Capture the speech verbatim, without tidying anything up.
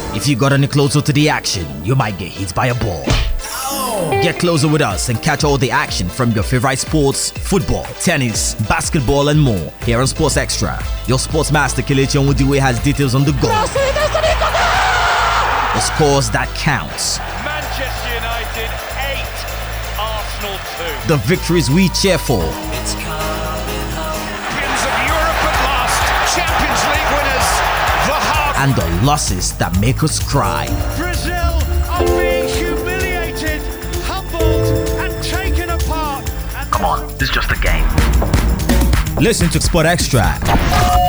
If you got any closer to the action, you might get hit by a ball. Get closer with us and catch all the action from your favorite sports, football, tennis, basketball and more here on Sports Extra. Your sports master Kelechi Onwudiwe has details on the goal, the scores that counts, Manchester United eight, Arsenal two. the victories we cheer for, It's coming home. Champions of Europe at last, Champions League winners, the heart. and the losses that make us cry. Brazil are being humiliated, humbled and taken apart. And Come on, this is just a game. Listen to Sport Extra